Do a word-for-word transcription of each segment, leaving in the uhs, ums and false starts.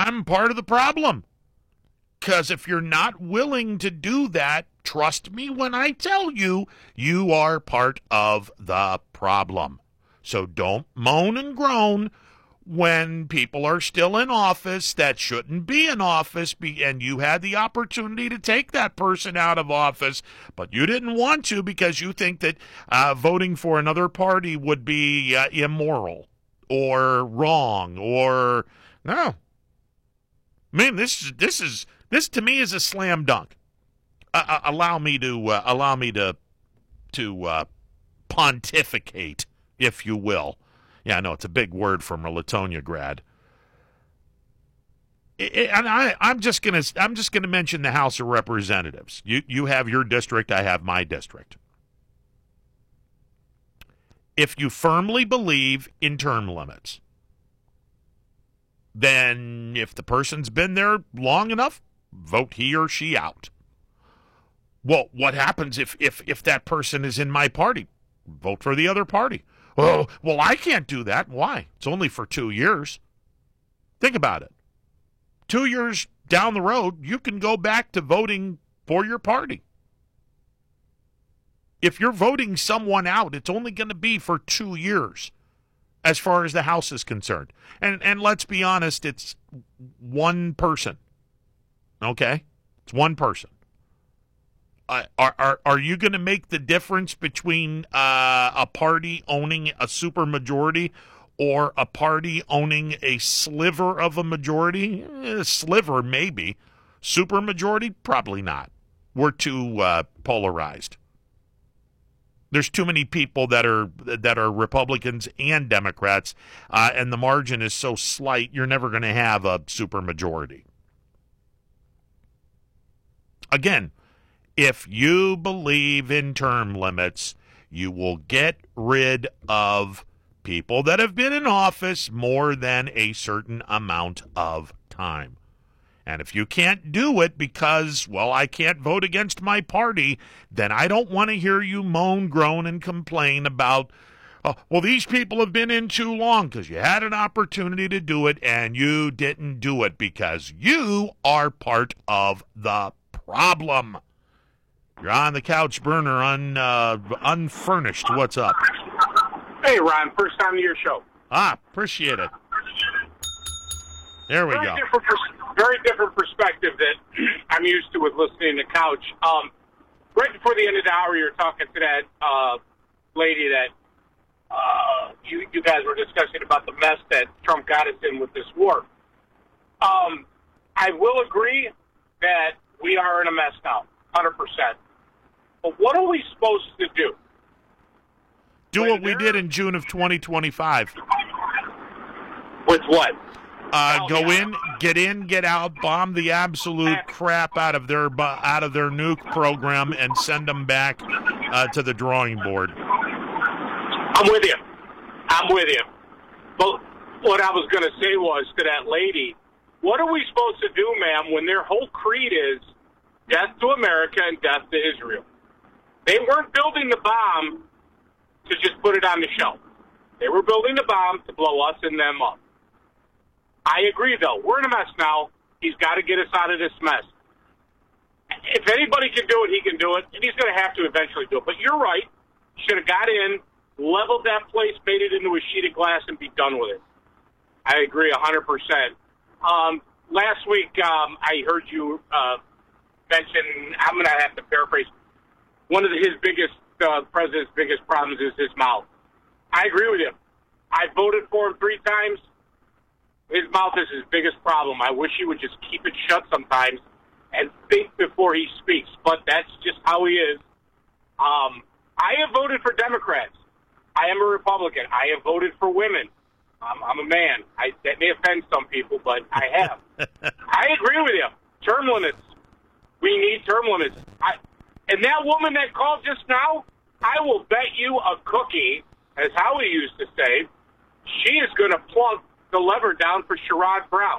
I'm part of the problem. Because if you're not willing to do that, trust me when I tell you, you are part of the problem. So don't moan and groan when people are still in office that shouldn't be in office, be, and you had the opportunity to take that person out of office, but you didn't want to because you think that uh, voting for another party would be uh, immoral or wrong or no. I mean, this this is this to me is a slam dunk. Uh, uh, allow me to uh, allow me to to uh, pontificate, if you will. Yeah, I know it's a big word from a Latonia grad. It, it, and I, I'm just gonna I'm just gonna mention the House of Representatives. You you have your district, I have my district. If you firmly believe in term limits, then if the person's been there long enough, vote he or she out. Well, what happens if if if that person is in my party? Vote for the other party. Oh, well, I can't do that. Why? It's only for two years. Think about it. Two years down the road, you can go back to voting for your party. If you're voting someone out, it's only going to be for two years as far as the House is concerned. And and let's be honest, it's one person. Okay? It's one person. Uh, are, are are you going to make the difference between uh, a party owning a supermajority or a party owning a sliver of a majority? A sliver, maybe. Supermajority? Probably not. We're too uh, polarized. There's too many people that are that are Republicans and Democrats, uh, and the margin is so slight, you're never going to have a supermajority. Again, if you believe in term limits, you will get rid of people that have been in office more than a certain amount of time. And if you can't do it because, well, I can't vote against my party, then I don't want to hear you moan, groan, and complain about, oh, well, these people have been in too long because you had an opportunity to do it and you didn't do it because you are part of the problem. You're on the couch burner, un, uh, unfurnished. What's up? Hey, Ron. First time to your show. Ah, appreciate it. There we very go. Different pers- very different perspective that I'm used to with listening to Couch. Um, right before the end of the hour, you were talking to that uh, lady that uh, you, you guys were discussing about the mess that Trump got us in with this war. Um, I will agree that we are in a mess now, one hundred percent. But what are we supposed to do? Do when what we did in June of twenty twenty-five. With what? Uh, oh, go yeah. in, get in, get out, bomb the absolute crap out of their out of their nuke program, and send them back uh, to the drawing board. I'm with you. I'm with you. But what I was going to say was to that lady, what are we supposed to do, ma'am, when their whole creed is death to America and death to Israel? They weren't building the bomb to just put it on the shelf. They were building the bomb to blow us and them up. I agree, though. We're in a mess now. He's got to get us out of this mess. If anybody can do it, he can do it, and he's going to have to eventually do it. But you're right. Should have got in, leveled that place, made it into a sheet of glass, and be done with it. I agree one hundred percent. Um, last week, um, I heard you uh, mention, I'm going to have to paraphrase, one of his biggest, uh, president's biggest problems is his mouth. I agree with him. I voted for him three times. His mouth is his biggest problem. I wish he would just keep it shut sometimes and think before he speaks. But that's just how he is. Um, I have voted for Democrats. I am a Republican. I have voted for women. I'm, I'm a man. I, that may offend some people, but I have. I agree with you. Term limits. We need term limits. I, and that woman that called just now, I will bet you a cookie, as Howie used to say, she is going to plug the lever down for Sherrod Brown.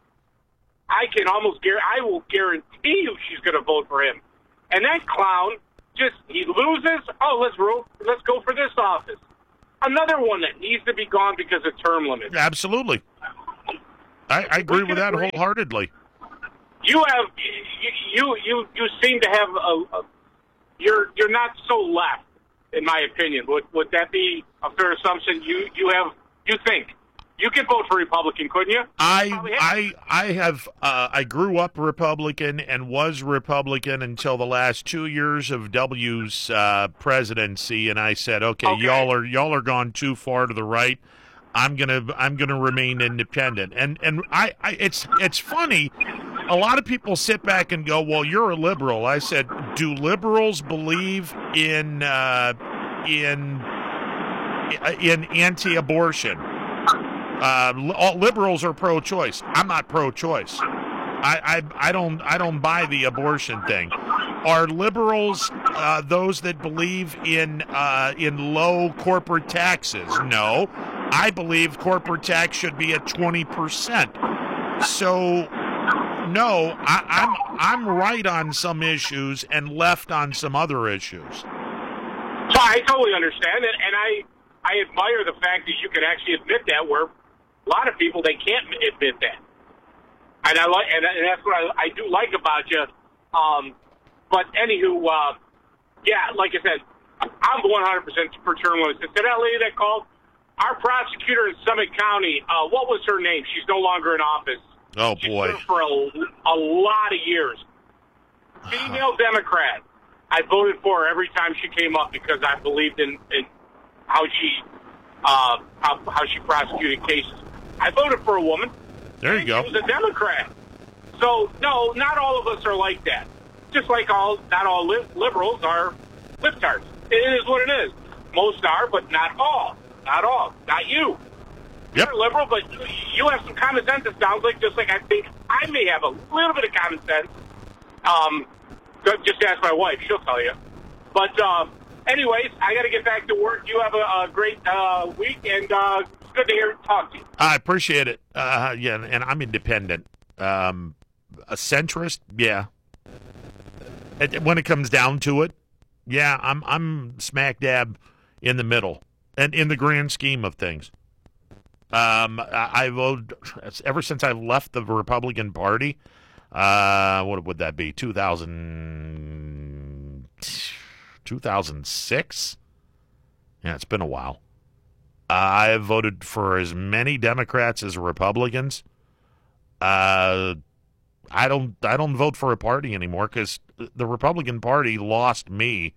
I can almost guarantee, I will guarantee you she's going to vote for him. And that clown, just, he loses, oh, let's ro- let's go for this office. Another one that needs to be gone because of term limits. Absolutely. I, I agree We with can that agree. wholeheartedly. You have you you you seem to have a, a you're you're not so left, in my opinion. Would would that be a fair assumption? You you have you think you could vote for Republican, couldn't you? Probably have. I I I have uh, I grew up Republican and was Republican until the last two years of W's uh, presidency, and I said, okay, Okay. y'all are y'all are gone too far to the right. I'm gonna I'm gonna remain independent, and and I, I it's it's funny. A lot of people sit back and go, well, you're a liberal. I said, do liberals believe in uh, in in anti-abortion? Uh, li- all liberals are pro-choice. I'm not pro-choice. I, I I don't I don't buy the abortion thing. Are liberals uh, those that believe in uh, in low corporate taxes? No, I believe corporate tax should be at twenty percent. So no, I, I'm I'm right on some issues and left on some other issues. So I totally understand it, and I I admire the fact that you can actually admit that, where a lot of people they can't admit that. And I like, and that's what I, I do like about you. Um, but anywho, uh, yeah, like I said, I'm one hundred percent for term limits. Instead of that lady that called, our prosecutor in Summit County, uh, what was her name? She's no longer in office. Oh She boy, served for a, a lot of years. Female Democrat. I voted for her every time she came up because I believed in, in how she uh, how, how she prosecuted cases. I voted for a woman. there you go. She was a Democrat. So, no, not all of us are like that. Just like all, not all li- liberals are libtards. It is what it is. Most are, but not all. Not all. Not you. Yep. You're liberal, but you have some common sense, it sounds like, just like I think I may have a little bit of common sense. Um, just ask my wife. She'll tell you. But, uh, anyways, I got to get back to work. You have a, a great uh, week, and uh, it's good to hear talk to you. I appreciate it. Uh, yeah, and I'm independent. Um, a centrist, yeah. It- when it comes down to it, yeah, I'm I'm smack dab in the middle, and in the grand scheme of things. Um, I, I voted ever since I left the Republican Party. Uh, what would that be? two thousand, two thousand six? Yeah, it's been a while. I voted for as many Democrats as Republicans. Uh, I don't. I don't vote for a party anymore because the Republican Party lost me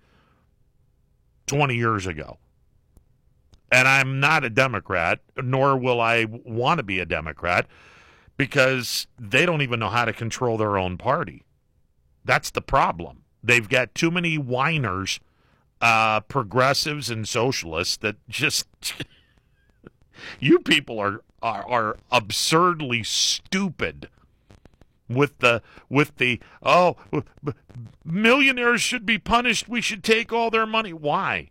twenty years ago, and I'm not a Democrat, nor will I want to be a Democrat because they don't even know how to control their own party. That's the problem. They've got too many whiners, uh, progressives and socialists that just. You people are, are are absurdly stupid with the with the oh millionaires should be punished. We should take all their money. Why?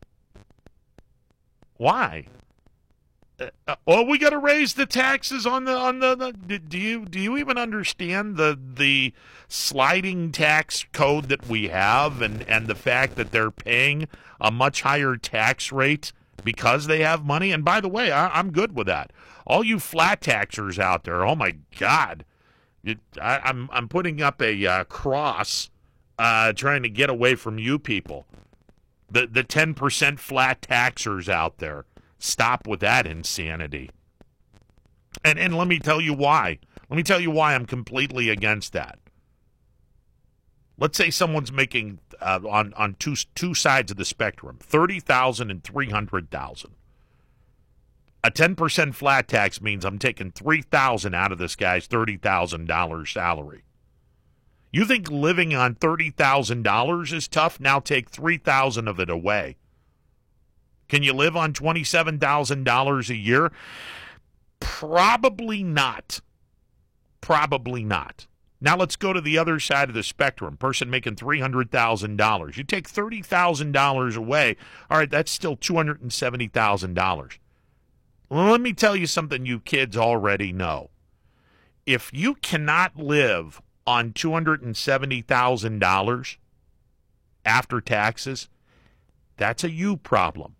Why? Uh, oh, we got to raise the taxes on the on the, the. Do you do you even understand the the sliding tax code that we have, and and the fact that they're paying a much higher tax rate because they have money? And by the way, I, I'm good with that. All you flat taxers out there, oh my God, it, I, I'm I'm putting up a uh, cross, uh, trying to get away from you people, the the ten percent flat taxers out there. Stop with that insanity. And and let me tell you why. Let me tell you why I'm completely against that. Let's say someone's making uh, on on two two sides of the spectrum, thirty thousand and three hundred thousand. A ten percent flat tax means I'm taking three thousand out of this guy's thirty thousand dollars salary. You think living on thirty thousand dollars is tough? Now take three thousand of it away. Can you live on twenty-seven thousand dollars a year? Probably not. Probably not. Now let's go to the other side of the spectrum. Person making three hundred thousand dollars. You take thirty thousand dollars away. All right, that's still two hundred seventy thousand dollars. Well, let me tell you something you kids already know. If you cannot live on two hundred seventy thousand dollars after taxes, that's a you problem.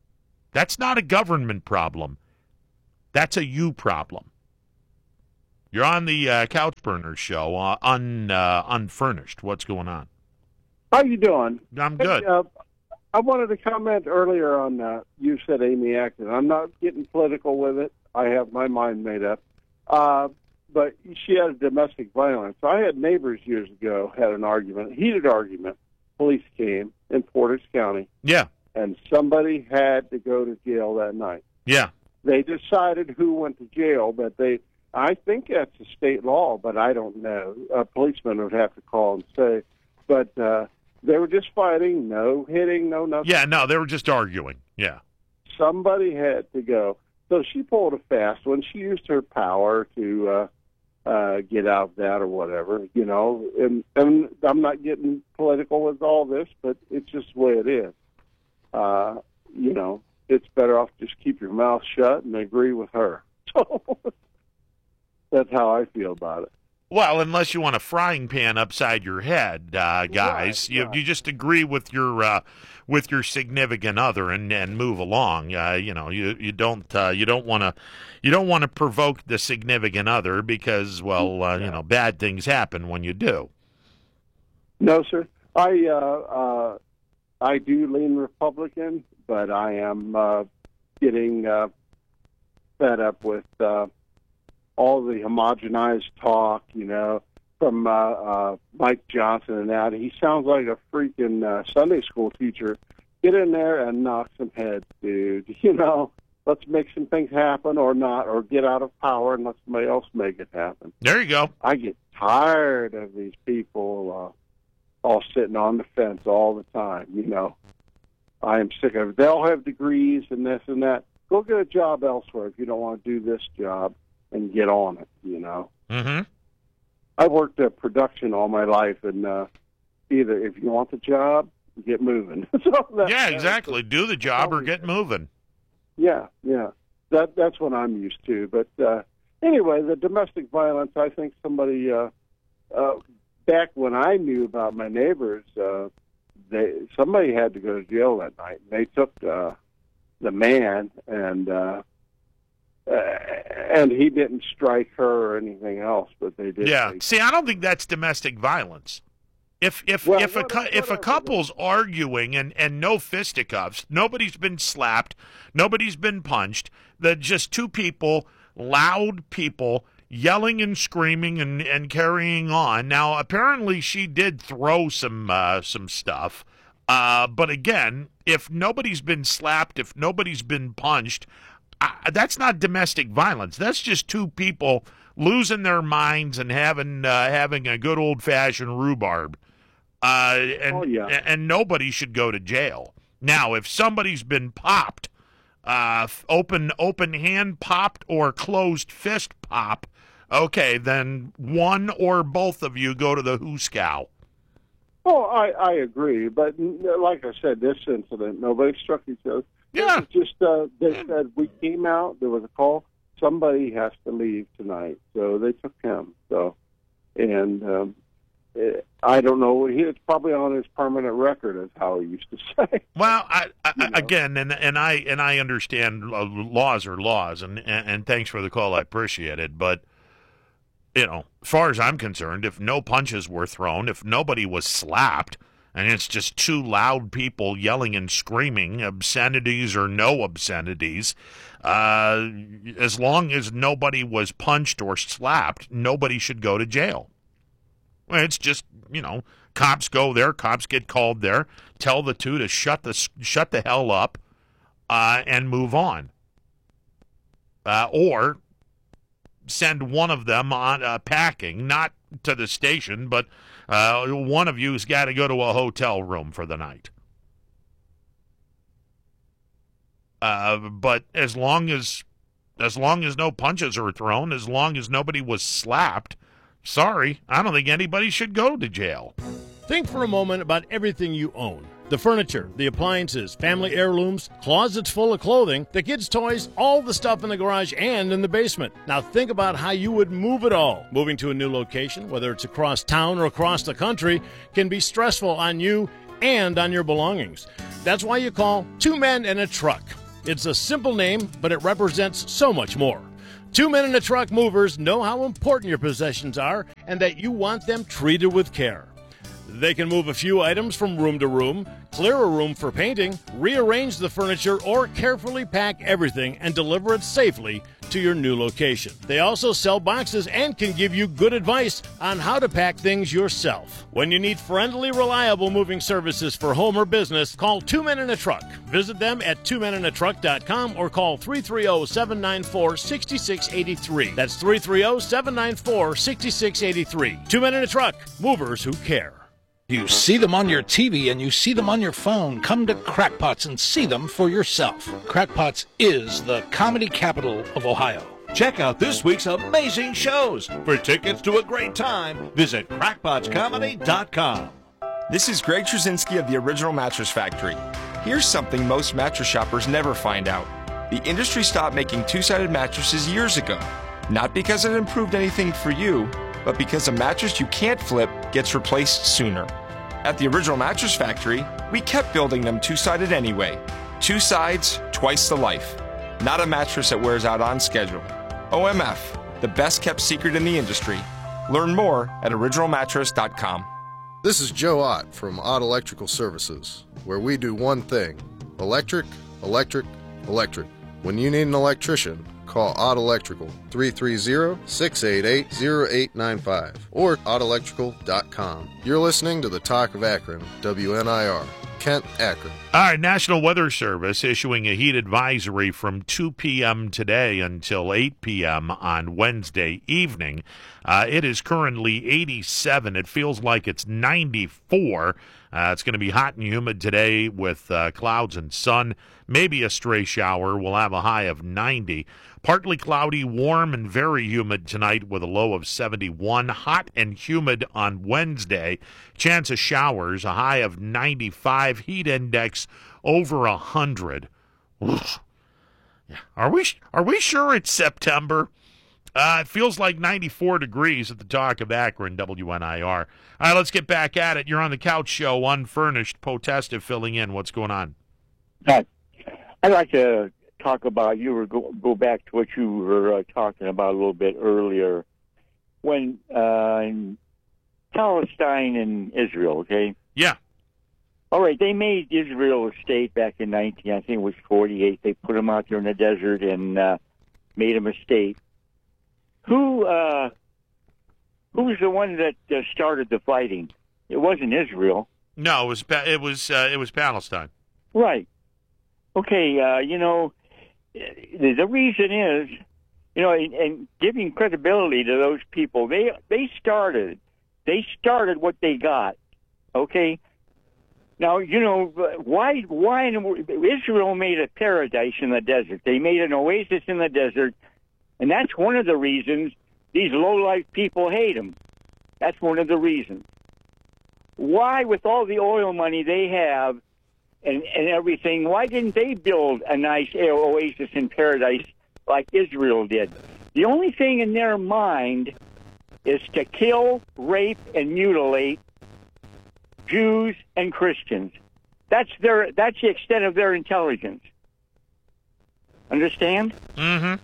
That's not a government problem. That's a you problem. You're on the uh, Couch Burner show, uh, un, uh, unfurnished. What's going on? How you doing? I'm good. Hey, uh, I wanted to comment earlier on, uh, you said Amy Acton. I'm not getting political with it. I have my mind made up. Uh, but she had domestic violence. I had neighbors years ago, had an argument, a heated argument. Police came in Portage County. Yeah. And somebody had to go to jail that night. Yeah. They decided who went to jail, but they, I think that's a state law, but I don't know. A policeman would have to call and say. But uh, they were just fighting, no hitting, no nothing. Yeah, no, they were just arguing. Yeah. Somebody had to go. So she pulled a fast one. She used her power to uh, uh, get out of that or whatever, you know. And, and I'm not getting political with all this, but it's just the way it is. Uh, you know. It's better off just keep your mouth shut and agree with her. So that's how I feel about it. Well, unless you want a frying pan upside your head, uh, guys, Right, you right. you just agree with your uh, with your significant other and, and move along. Uh, you know, you you don't uh, you don't want to you don't want to provoke the significant other because well, uh, you know, bad things happen when you do. No, sir. I uh, uh, I do lean Republican, but I am uh, getting uh, fed up with uh, all the homogenized talk, you know, from uh, uh, Mike Johnson and that. He sounds like a freaking uh, Sunday school teacher. Get in there and knock some heads, dude. You know, let's make some things happen or not, or get out of power and let somebody else make it happen. There you go. I get tired of these people uh, all sitting on the fence all the time, you know. I am sick of it. They all have degrees and this and that. Go get a job elsewhere if you don't want to do this job and get on it, you know. Mm-hmm. I worked at production all my life, and uh, either if you want the job, get moving. so that, Yeah, that's exactly. the- Do the job or get moving. Yeah, yeah. That That's what I'm used to. But uh, anyway, the domestic violence, I think somebody, uh, uh, back when I knew about my neighbors, uh, they somebody had to go to jail that night. They took uh, the man, and uh, uh, and he didn't strike her or anything else, but they did. Yeah. take- See, I don't think that's domestic violence. If if Well, if a what- cou- if a whatever. couple's arguing and, and no fisticuffs, nobody's been slapped, nobody's been punched, that just two people, loud people, yelling and screaming and, and carrying on. Now, apparently, she did throw some uh, some stuff, uh, but again, if nobody's been slapped, if nobody's been punched, uh, that's not domestic violence. That's just two people losing their minds and having uh, having a good old fashioned rhubarb. Uh, and, Oh, yeah. and nobody should go to jail. Now, if somebody's been popped, uh, open open hand popped or closed fist pop, okay, then one or both of you go to the hooskow. Oh, I, I agree. But n- like I said, this incident, nobody struck each other. Yeah. It was just uh, they said we came out. There was a call. Somebody has to leave tonight, so they took him. So, and um, eh, I don't know. He, it's probably on his permanent record, as how he used to say. Well, I, I, You know. again, and and I and I understand uh, laws are laws, and, and and thanks for the call. I appreciate it, but you know, as far as I'm concerned, if no punches were thrown, if nobody was slapped, and it's just two loud people yelling and screaming, obscenities or no obscenities, uh, as long as nobody was punched or slapped, nobody should go to jail. Well, it's just, you know, cops go there, cops get called there, tell the two to shut the shut the hell up, uh, and move on, uh, or send one of them on uh, packing, not to the station, but uh, one of you's got to go to a hotel room for the night. Uh, but as long as as long as no punches are thrown, as long as nobody was slapped, sorry, I don't think anybody should go to jail. Think for a moment about everything you own. The furniture, the appliances, family heirlooms, closets full of clothing, the kids' toys, all the stuff in the garage and in the basement. Now think about how you would move it all. Moving to a new location, whether it's across town or across the country, can be stressful on you and on your belongings. That's why you call Two Men and a Truck. It's a simple name, but it represents so much more. Two Men in a Truck Movers know how important your possessions are and that you want them treated with care. They can move a few items from room to room, clear a room for painting, rearrange the furniture, or carefully pack everything and deliver it safely to your new location. They also sell boxes and can give you good advice on how to pack things yourself. When you need friendly, reliable moving services for home or business, call Two Men in a Truck. Visit them at two men in a truck dot com or call three three zero, seven nine four, six six eight three. That's three three zero, seven nine four, six six eight three. Two Men in a Truck, movers who care. You see them on your T V and you see them on your phone. Come to Crackpots and see them for yourself. Crackpots is the comedy capital of Ohio. Check out this week's amazing shows. For tickets to a great time, visit crackpots comedy dot com. This is Greg Trzynski of the Original Mattress Factory. Here's something most mattress shoppers never find out. The industry stopped making two-sided mattresses years ago. Not because it improved anything for you, but because a mattress you can't flip gets replaced sooner. At the Original Mattress Factory, we kept building them two-sided anyway. Two sides, twice the life. Not a mattress that wears out on schedule. O M F, the best kept secret in the industry. Learn more at original mattress dot com. This is Joe Ott from Ott Electrical Services, where we do one thing: electric, electric, electric. When you need an electrician, call Ott Electrical, three three zero, six eight eight, zero eight nine five, or ott electrical dot com. You're listening to the Talk of Akron, W N I R, Kent, Akron. All right, National Weather Service issuing a heat advisory from two p.m. today until eight p.m. on Wednesday evening. Uh, it is currently eighty-seven. It feels like it's ninety-four. Uh, it's going to be hot and humid today with uh, clouds and sun. Maybe a stray shower. We'll have a high of ninety. Partly cloudy, warm, and very humid tonight with a low of seventy-one. Hot and humid on Wednesday. Chance of showers, a high of ninety-five. Heat index over one hundred. Are we, are we sure it's September? Uh, it feels like ninety-four degrees at the Talk of Akron, W N I R. All right, let's get back at it. You're on the Couch Show, unfurnished. Potesta filling in. What's going on? Hi. I'd like to talk about, you were go, go back to what you were uh, talking about a little bit earlier. When uh, in Palestine and Israel, okay? Yeah. All right, they made Israel a state back in nineteen, I think it was forty-eight. They put them out there in the desert and uh, made them a state. Who uh, who was the one that uh, started the fighting? It wasn't Israel. No, it was it was uh, it was Palestine. Right. Okay. Uh, you know, the, the reason is, you know, and, and giving credibility to those people. They they started they started what they got. Okay. Now, you know, why why Israel made a paradise in the desert. They made an oasis in the desert. And that's one of the reasons these low-life people hate them. That's one of the reasons. Why, with all the oil money they have and, and everything, why didn't they build a nice oasis in paradise like Israel did? The only thing in their mind is to kill, rape, and mutilate Jews and Christians. That's their. That's the extent of their intelligence. Understand? Mm-hmm.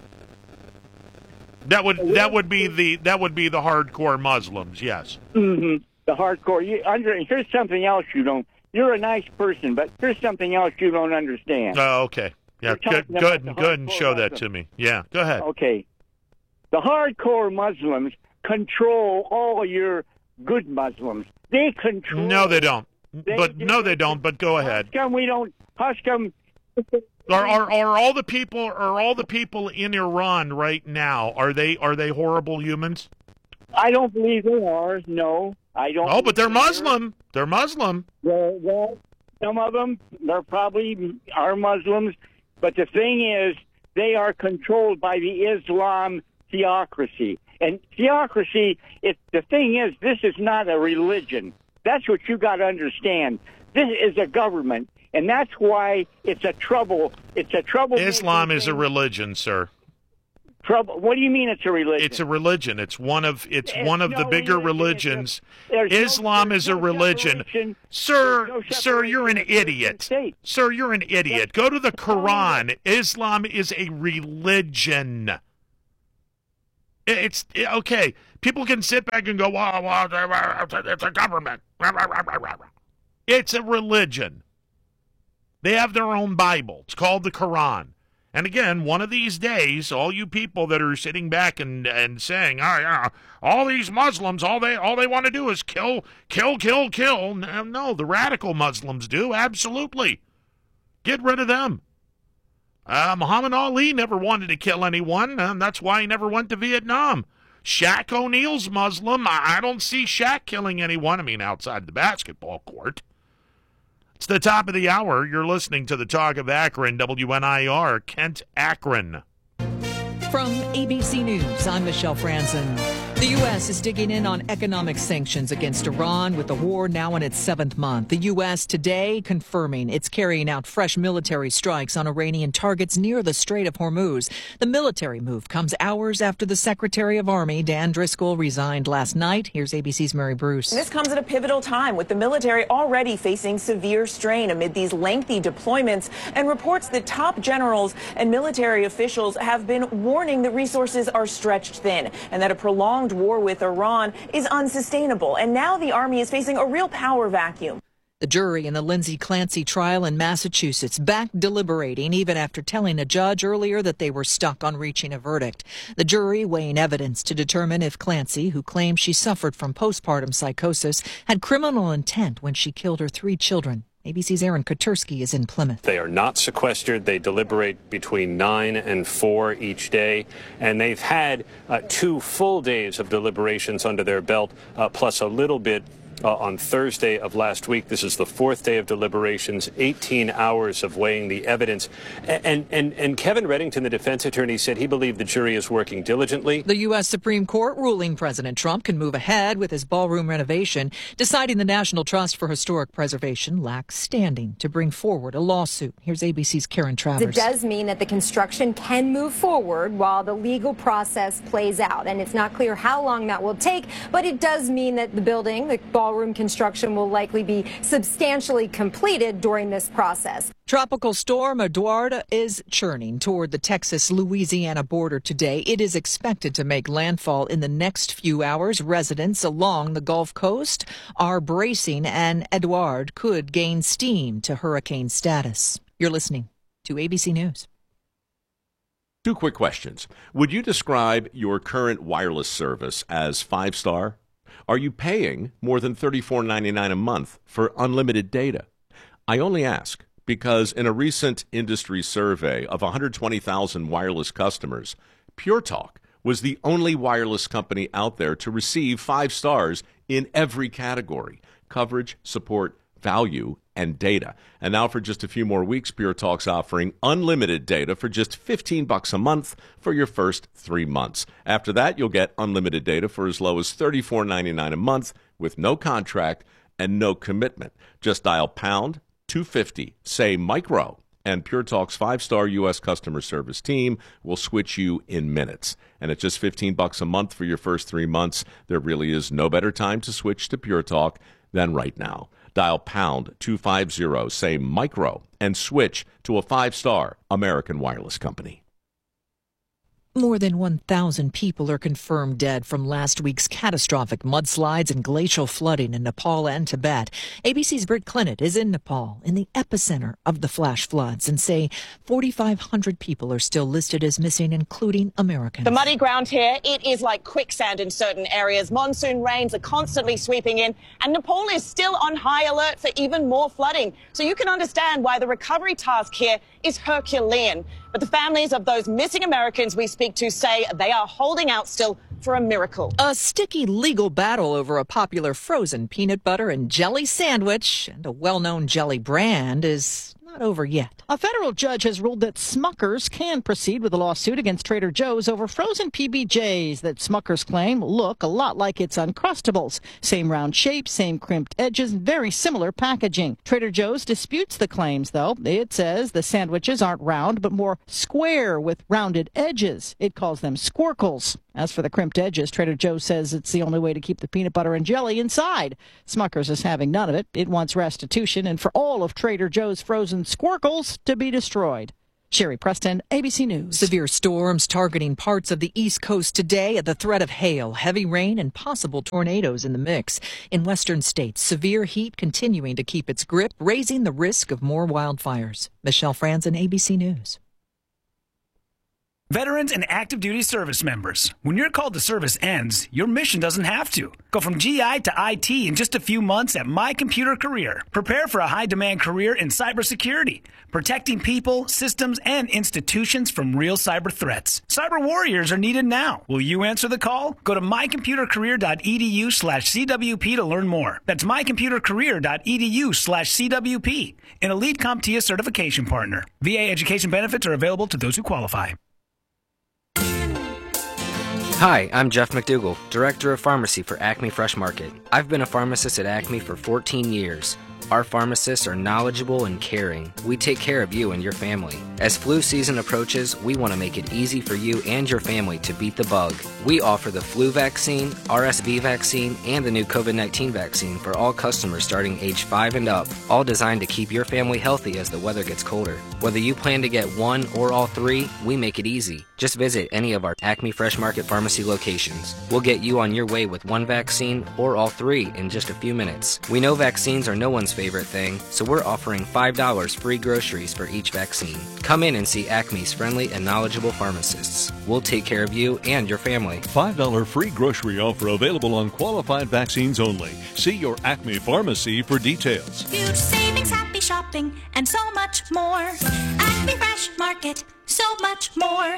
That would that would be the that would be the hardcore Muslims, yes. Mm-hmm. The hardcore. You, under, here's something else you don't. You're a nice person, but here's something else you don't understand. Oh, okay. Yeah, good, good, and good, and show that to me. Yeah, go ahead. Okay. The hardcore Muslims control all your good Muslims. They control. No, they don't. They, but they, no, they don't. But go ahead. How come we don't? How come? Are, are are all the people are all the people in Iran right now? Are they are they horrible humans? I don't believe they are. No, I don't. Oh, but they're Muslim. They're Muslim. Well, well, some of them they're probably are Muslims, but the thing is, they are controlled by the Islam theocracy. And theocracy, it, the thing is, this is not a religion. That's what you got to understand. This is a government. And that's why it's a trouble. It's a trouble. Islam is a religion, sir. Trouble. What do you mean it's a religion? It's a religion. It's one of it's There's one of no the bigger religion. religions. There's Islam no, is a no religion. Sir, no sir, you're an idiot. Sir, you're an idiot. Go to the Quran. Islam is a religion. It's okay. People can sit back and go, well, well, it's a government. It's a religion. They have their own Bible. It's called the Quran. And again, one of these days, all you people that are sitting back and, and saying, oh, yeah, all these Muslims, all they all they want to do is kill, kill, kill, kill. No, no, the radical Muslims do. Absolutely. Get rid of them. Uh, Muhammad Ali never wanted to kill anyone, and that's why he never went to Vietnam. Shaq O'Neal's Muslim. I don't see Shaq killing anyone, I mean, outside the basketball court. It's the top of the hour. You're listening to the Talk of Akron, W N I R, Kent, Akron. From A B C News, I'm Michelle Franzen. The U S is digging in on economic sanctions against Iran with the war now in its seventh month. The U S today confirming it's carrying out fresh military strikes on Iranian targets near the Strait of Hormuz. The military move comes hours after the Secretary of Army, Dan Driscoll, resigned last night. Here's A B C's Mary Bruce. This comes at a pivotal time with the military already facing severe strain amid these lengthy deployments and reports that top generals and military officials have been warning that resources are stretched thin and that a prolonged war with Iran is unsustainable. And now the Army is facing a real power vacuum. The jury in the Lindsay Clancy trial in Massachusetts back deliberating even after telling a judge earlier that they were stuck on reaching a verdict. The jury weighing evidence to determine if Clancy, who claims she suffered from postpartum psychosis, had criminal intent when she killed her three children. A B C's Aaron Kotursky is in Plymouth. They are not sequestered. They deliberate between nine and four each day, and they've had uh, two full days of deliberations under their belt, uh, plus a little bit Uh, on Thursday of last week. This is the fourth day of deliberations, eighteen hours of weighing the evidence. And, and, and Kevin Reddington, the defense attorney, said he believed the jury is working diligently. The U S Supreme Court ruling President Trump can move ahead with his ballroom renovation, deciding the National Trust for Historic Preservation lacks standing to bring forward a lawsuit. Here's A B C's Karen Travers. It does mean that the construction can move forward while the legal process plays out. And it's not clear how long that will take, but it does mean that the building, the ballroom construction, will likely be substantially completed during this process. Tropical storm Eduardo is churning toward the Texas-Louisiana border today. It is expected to make landfall in the next few hours. Residents along the Gulf Coast are bracing, and Eduardo could gain steam to hurricane status. You're listening to A B C News. Two quick questions. Would you describe your current wireless service as five-star? Are you paying more than thirty-four ninety-nine a month for unlimited data? I only ask because in a recent industry survey of one hundred twenty thousand wireless customers, Pure Talk was the only wireless company out there to receive five stars in every category: coverage, support, value, and data. And now for just a few more weeks, Pure Talk's offering unlimited data for just fifteen bucks a month for your first three months. After that, you'll get unlimited data for as low as thirty-four ninety-nine a month with no contract and no commitment. Just dial pound two fifty, say micro, and Pure Talk's five-star U S customer service team will switch you in minutes. And at just fifteen bucks a month for your first three months, there really is no better time to switch to Pure Talk than right now. Dial pound two fifty, say micro, and switch to a five-star American wireless company. More than one thousand people are confirmed dead from last week's catastrophic mudslides and glacial flooding in Nepal and Tibet. A B C's Britt Clinton is in Nepal, in the epicenter of the flash floods, and say forty-five hundred people are still listed as missing, including Americans. The muddy ground here, it is like quicksand in certain areas. Monsoon rains are constantly sweeping in, and Nepal is still on high alert for even more flooding. So you can understand why the recovery task here is Herculean. But the families of those missing Americans we speak to say they are holding out still for a miracle. A sticky legal battle over a popular frozen peanut butter and jelly sandwich and a well-known jelly brand is not over yet. A federal judge has ruled that Smucker's can proceed with a lawsuit against Trader Joe's over frozen P B Js that Smucker's claim look a lot like its Uncrustables. Same round shape, same crimped edges, very similar packaging. Trader Joe's disputes the claims, though. It says the sandwiches aren't round, but more square with rounded edges. It calls them squircles. As for the crimped edges, Trader Joe's says it's the only way to keep the peanut butter and jelly inside. Smucker's is having none of it. It wants restitution and for all of Trader Joe's frozen squircles to be destroyed. Sherry Preston, A B C News. Severe storms targeting parts of the East Coast today at the threat of hail, heavy rain, and possible tornadoes in the mix. In western states, severe heat continuing to keep its grip, raising the risk of more wildfires. Michelle Franzen, A B C News. Veterans and active duty service members, when your call to service ends, your mission doesn't have to. Go from G I to I T in just a few months at My Computer Career. Prepare for a high-demand career in cybersecurity, protecting people, systems, and institutions from real cyber threats. Cyber warriors are needed now. Will you answer the call? Go to mycomputercareer.edu slash CWP to learn more. That's mycomputercareer.edu slash CWP, an Elite CompTIA certification partner. V A education benefits are available to those who qualify. Hi, I'm Jeff McDougall, Director of Pharmacy for Acme Fresh Market. I've been a pharmacist at Acme for fourteen years. Our pharmacists are knowledgeable and caring. We take care of you and your family. As flu season approaches, we want to make it easy for you and your family to beat the bug. We offer the flu vaccine, R S V vaccine, and the new COVID nineteen vaccine for all customers starting age five and up, all designed to keep your family healthy as the weather gets colder. Whether you plan to get one or all three, we make it easy. Just visit any of our Acme Fresh Market Pharmacy locations. We'll get you on your way with one vaccine or all three in just a few minutes. We know vaccines are no one's favorite thing, so we're offering five dollars free groceries for each vaccine. Come in and see Acme's friendly and knowledgeable pharmacists. We'll take care of you and your family. five dollars free grocery offer available on qualified vaccines only. See your Acme pharmacy for details. Huge savings, happy shopping, and so much more. Acme Fresh Market, so much more.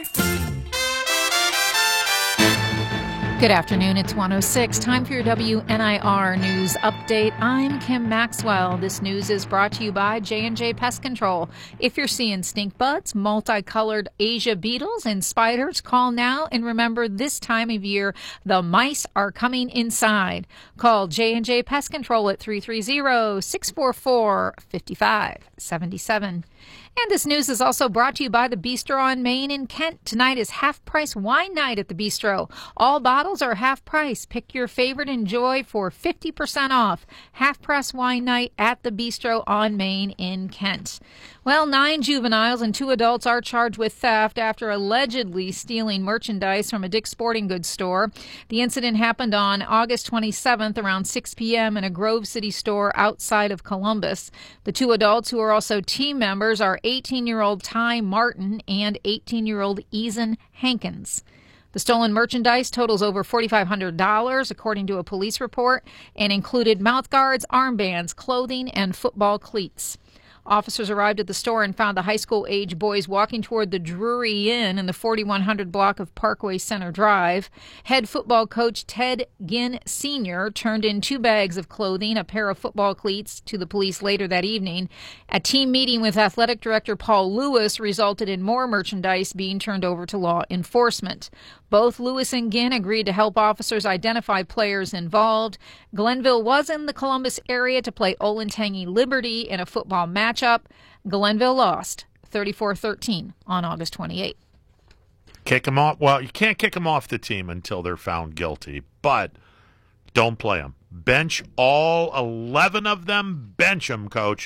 Good afternoon, it's one oh six. Time for your W N I R News Update. I'm Kim Maxwell. This news is brought to you by J and J Pest Control. If you're seeing stink bugs, multicolored Asia beetles, and spiders, call now. And remember, this time of year, the mice are coming inside. Call J and J Pest Control at three three zero, six four four, five five seven seven. And this news is also brought to you by the Bistro on Main in Kent. Tonight is half-price wine night at the Bistro. All bottles are half price. Pick your favorite, enjoy for fifty percent off. Half-price wine night at the Bistro on Main in Kent. Well, nine juveniles and two adults are charged with theft after allegedly stealing merchandise from a Dick's Sporting Goods store. The incident happened on August twenty-seventh around six p.m. in a Grove City store outside of Columbus. The two adults, who are also team members, are eighteen-year-old Ty Martin and eighteen-year-old Eason Hankins. The stolen merchandise totals over four thousand five hundred dollars, according to a police report, and included mouthguards, armbands, clothing, and football cleats. Officers arrived at the store and found the high school-age boys walking toward the Drury Inn in the forty-one hundred block of Parkway Center Drive. Head football coach Ted Ginn Senior turned in two bags of clothing, a pair of football cleats, to the police later that evening. A team meeting with athletic director Paul Lewis resulted in more merchandise being turned over to law enforcement. Both Lewis and Ginn agreed to help officers identify players involved. Glenville was in the Columbus area to play Olentangy Liberty in a football matchup. Glenville lost thirty-four thirteen on August twenty-eighth. Kick them off. Well, you can't kick them off the team until they're found guilty, but don't play them. Bench all eleven of them. Bench them, coach.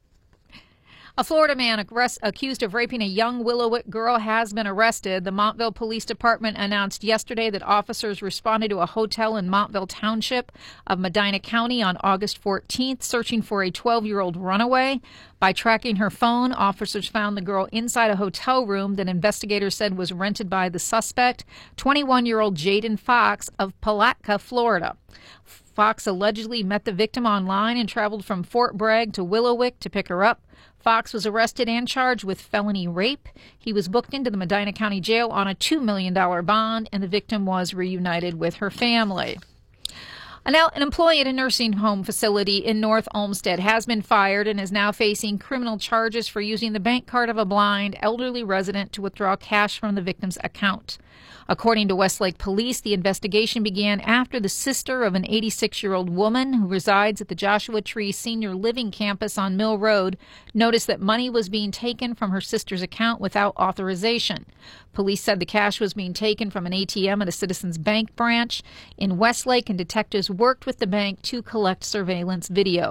A Florida man arrest, accused of raping a young Willowick girl has been arrested. The Montville Police Department announced yesterday that officers responded to a hotel in Montville Township of Medina County on August fourteenth, searching for a twelve-year-old runaway. By tracking her phone, officers found the girl inside a hotel room that investigators said was rented by the suspect, twenty-one-year-old Jaden Fox of Palatka, Florida. Fox allegedly met the victim online and traveled from Fort Bragg to Willowick to pick her up. Fox was arrested and charged with felony rape. He was booked into the Medina County Jail on a two million dollars bond, and the victim was reunited with her family. Now, an employee at a nursing home facility in North Olmsted has been fired and is now facing criminal charges for using the bank card of a blind elderly resident to withdraw cash from the victim's account. According to Westlake Police, the investigation began after the sister of an eighty-six-year-old woman who resides at the Joshua Tree Senior Living Campus on Mill Road noticed that money was being taken from her sister's account without authorization. Police said the cash was being taken from an A T M at a Citizens Bank branch in Westlake, and detectives worked with the bank to collect surveillance video.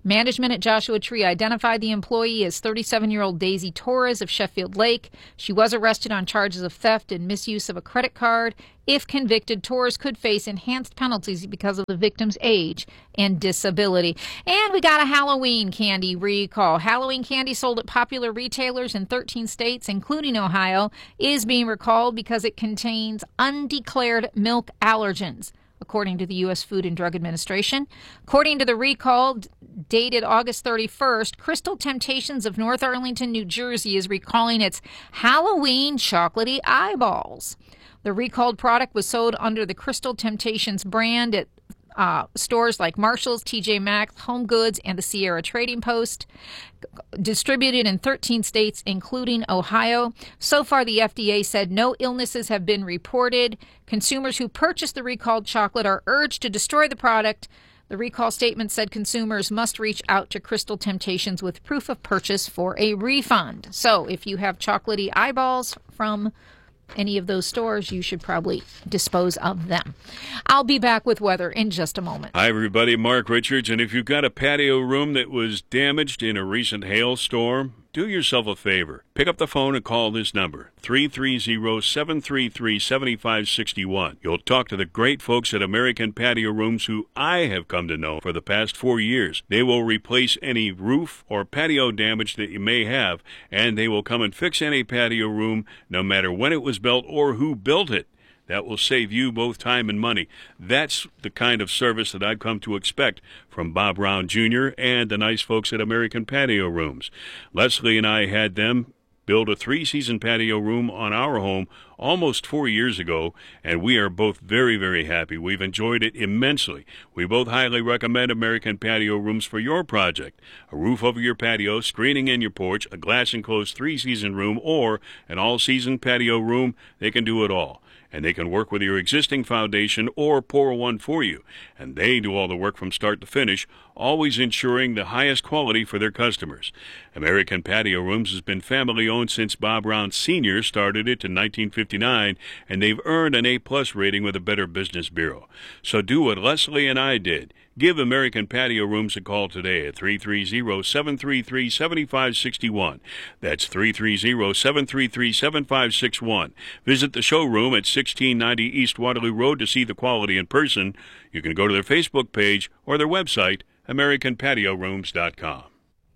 Management at Joshua Tree identified the employee as thirty-seven-year-old Daisy Torres of Sheffield Lake. She was arrested on charges of theft and misuse of a credit card. If convicted, Torres could face enhanced penalties because of the victim's age and disability. And we got a Halloween candy recall. Halloween candy sold at popular retailers in thirteen states, including Ohio, is being recalled because it contains undeclared milk allergens, according to the U S Food and Drug Administration. According to the recall, dated August thirty-first, Crystal Temptations of North Arlington, New Jersey is recalling its Halloween chocolatey eyeballs. The recalled product was sold under the Crystal Temptations brand at uh, stores like Marshall's, T J Maxx, Home Goods, and the Sierra Trading Post. Distributed in thirteen states, including Ohio. So far, the F D A said no illnesses have been reported. Consumers who purchase the recalled chocolate are urged to destroy the product. The recall statement said consumers must reach out to Crystal Temptations with proof of purchase for a refund. So if you have chocolatey eyeballs from any of those stores, you should probably dispose of them. I'll be back with weather in just a moment. Hi, everybody. Mark Richards. And if you've got a patio room that was damaged in a recent hailstorm, do yourself a favor. Pick up the phone and call this number, three three zero, seven three three, seven five six one. You'll talk to the great folks at American Patio Rooms who I have come to know for the past four years. They will replace any roof or patio damage that you may have, and they will come and fix any patio room no matter when it was built or who built it. That will save you both time and money. That's the kind of service that I've come to expect from Bob Brown Junior and the nice folks at American Patio Rooms. Leslie and I had them build a three-season patio room on our home almost four years ago, and we are both very, very happy. We've enjoyed it immensely. We both highly recommend American Patio Rooms for your project. A roof over your patio, screening in your porch, a glass-enclosed three-season room, or an all-season patio room, they can do it all. And they can work with your existing foundation or pour one for you. And they do all the work from start to finish, always ensuring the highest quality for their customers. American Patio Rooms has been family-owned since Bob Brown Senior started it in nineteen fifty-nine, and they've earned an A-plus rating with the Better Business Bureau. So do what Leslie and I did. Give American Patio Rooms a call today at three three zero, seven three three, seven five six one. That's three three zero, seven three three, seven five six one. Visit the showroom at sixteen ninety East Waterloo Road to see the quality in person. You can go to their Facebook page or their website, american patio rooms dot com.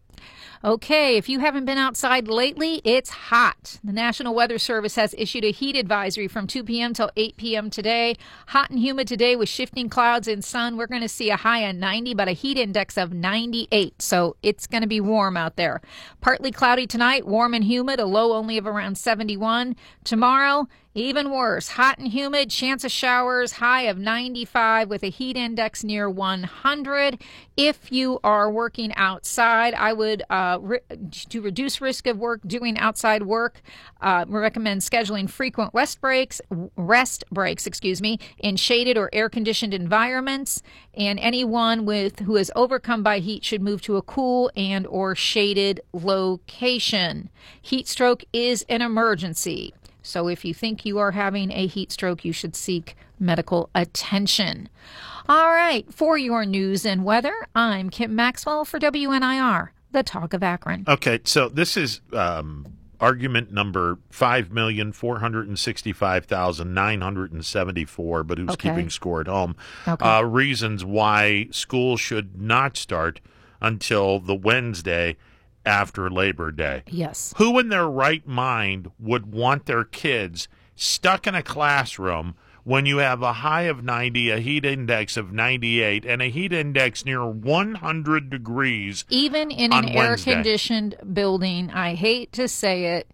Okay, if you haven't been outside lately, it's hot. The National Weather Service has issued a heat advisory from two p.m. till eight p.m. today. Hot and humid today with shifting clouds and sun. We're going to see a high of ninety, but a heat index of ninety-eight, so it's going to be warm out there. Partly cloudy tonight, warm and humid, a low only of around seventy-one. Tomorrow, even worse, hot and humid, chance of showers, high of ninety-five with a heat index near one hundred. If you are working outside, I would, uh, re- to reduce risk of work doing outside work, uh, recommend scheduling frequent rest breaks, rest breaks, excuse me, in shaded or air-conditioned environments. And anyone with who is overcome by heat should move to a cool and or shaded location. Heat stroke is an emergency. So if you think you are having a heat stroke, you should seek medical attention. All right, for your news and weather, I'm Kim Maxwell for W N I R, the Talk of Akron. Okay, so this is um, argument number five million four hundred sixty-five thousand nine hundred seventy-four, but who's Okay. keeping score at home? Okay. Uh, reasons why school should not start until the Wednesday after Labor Day. Yes. Who in their right mind would want their kids stuck in a classroom when you have a high of ninety, a heat index of ninety-eight, and a heat index near one hundred degrees Even in on an Wednesday? air-conditioned building, I hate to say it,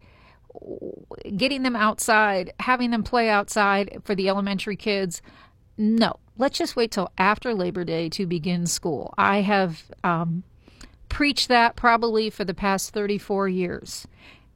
getting them outside, having them play outside for the elementary kids, no. Let's just wait till after Labor Day to begin school. I have um, preached that probably for the past thirty-four years.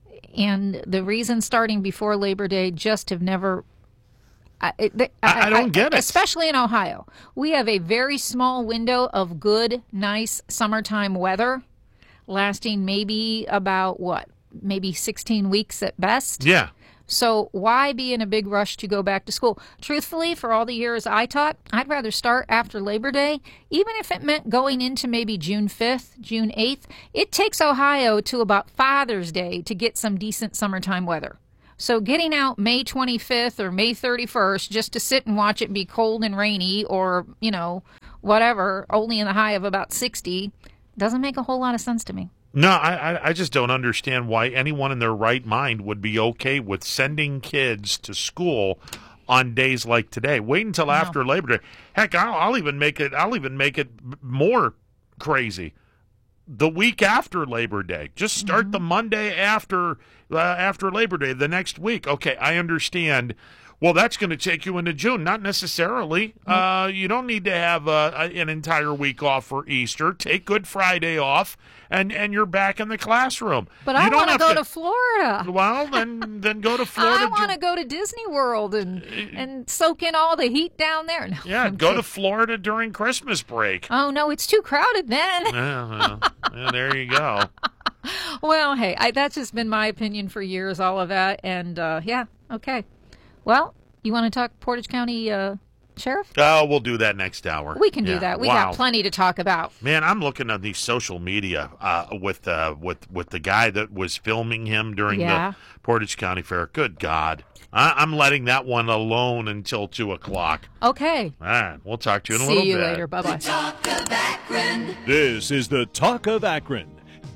And the reason starting before Labor Day just have never... I, I, I- I don't get it. Especially in Ohio. We have a very small window of good, nice summertime weather lasting maybe about, what, maybe sixteen weeks at best? Yeah. So why be in a big rush to go back to school? Truthfully, for all the years I taught, I'd rather start after Labor Day, even if it meant going into maybe June fifth, June eighth. It takes Ohio to about Father's Day to get some decent summertime weather. So getting out May twenty-fifth or May thirty-first just to sit and watch it be cold and rainy or, you know, whatever, only in the high of about sixty, doesn't make a whole lot of sense to me. No, I, I just don't understand why anyone in their right mind would be okay with sending kids to school on days like today. Wait until no. after Labor Day. Heck, I'll, I'll even make it. I'll even make it more crazy. The week after Labor Day, just start mm-hmm. the Monday after uh, after Labor Day, the next week. Okay, I understand. Well, that's going to take you into June. Not necessarily. Mm-hmm. Uh, you don't need to have uh, an entire week off for Easter. Take Good Friday off, and, and you're back in the classroom. But you I want to go to to Florida. Well, then then go to Florida. I want to go to Disney World and and soak in all the heat down there. No, yeah, I'm go kidding. to Florida during Christmas break. Oh, no, it's too crowded then. Yeah, well, yeah, there you go. Well, hey, I, that's just been my opinion for years, all of that. And, uh, yeah, okay. Well, you want to talk Portage County uh, Sheriff? Oh, we'll do that next hour. We can yeah. do that. We wow. got plenty to talk about. Man, I'm looking at the social media uh, with uh, with with the guy that was filming him during yeah. the Portage County Fair. Good God. I- I'm letting that one alone until two o'clock. Okay. All right. We'll talk to you in a See little bit. See you later. Bye-bye. The Talk of Akron. This is the Talk of Akron.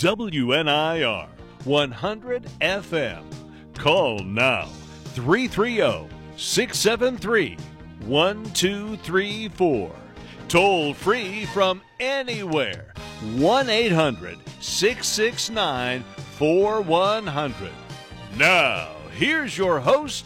W N I R one hundred F M. Call now. three three zero, six seven three, one two three four. Toll free from anywhere. one eight hundred, six six nine, four one zero zero. Now, here's your host,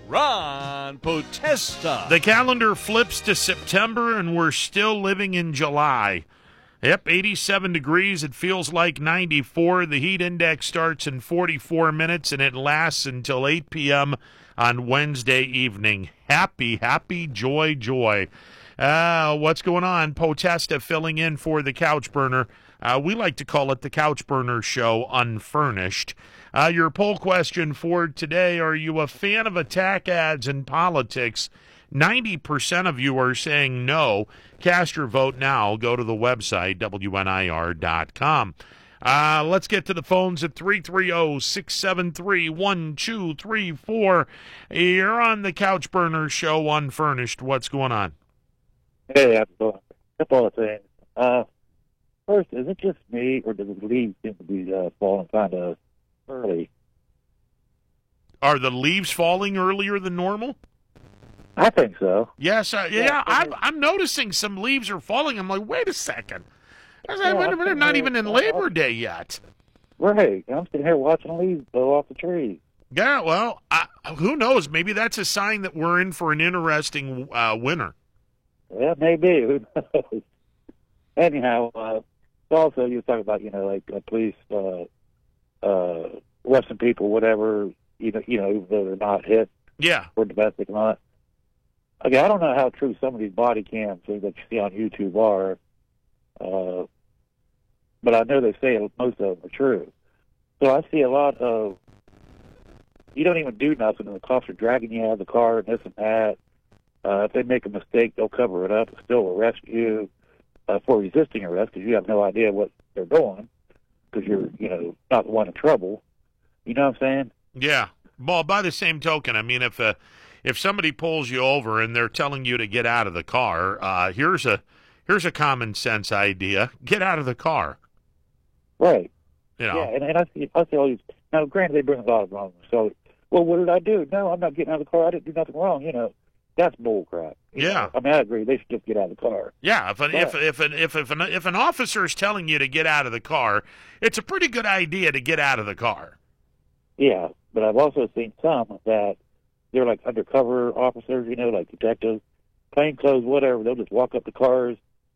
Ron Potesta. The calendar flips to September, and we're still living in July. Yep, eighty-seven degrees. It feels like ninety-four. The heat index starts in forty-four minutes, and it lasts until eight p.m. on Wednesday evening. Happy, happy, joy, joy. Uh, what's going on? Potesta filling in for the Couch Burner. Uh, we like to call it the Couch Burner Show Unfurnished. Uh, your poll question for today, are you a fan of attack ads in politics? ninety percent of you are saying no. Cast your vote now. Go to the website, W N I R dot com. Uh, let's get to the phones at three three zero, six seven three, one two three four. You're on the Couch Burner Show Unfurnished. What's going on? Hey, how's it going? A couple of things. Uh, first, is it just me, or does the leaves seem to be uh, falling kind of early? Are the leaves falling earlier than normal? I think so. Yes, uh, yeah, yeah I'm, I'm noticing some leaves are falling. I'm like, wait a second. Yeah, we're, we're not even in Labor Day yet. Right. I'm sitting here watching leaves blow off the trees. Yeah, well, I, who knows? Maybe that's a sign that we're in for an interesting uh, winter. Yeah, maybe. Who knows? Anyhow, uh, also you were talking about, you know, like uh, police uh, uh, arresting people, whatever, you know, you know, even though they're not hit. Yeah. Or domestic and all that. Okay, I don't know how true some of these body cam things that you see on YouTube are, uh, but I know they say most of them are true. So I see a lot of, you don't even do nothing, and the cops are dragging you out of the car and this and that. Uh, if they make a mistake, they'll cover it up and still arrest you uh, for resisting arrest because you have no idea what they're doing because you're, you know, not the one in trouble. You know what I'm saying? Yeah. Well, by the same token, I mean, if uh, if somebody pulls you over and they're telling you to get out of the car, uh, here's a here's a common sense idea: get out of the car. Right. You know. Yeah, and, and I see I see all these. Now, granted, they bring a lot of wrong. So, well, what did I do? No, I'm not getting out of the car. I didn't do nothing wrong. You know, that's bull crap. Yeah. Know? I mean, I agree. They should just get out of the car. Yeah. If an, but, if if an, if if an, if an officer is telling you to get out of the car, it's a pretty good idea to get out of the car. Yeah, but I've also seen some that they're like undercover officers, you know, like detectives, plainclothes, whatever. They'll just walk up to cars.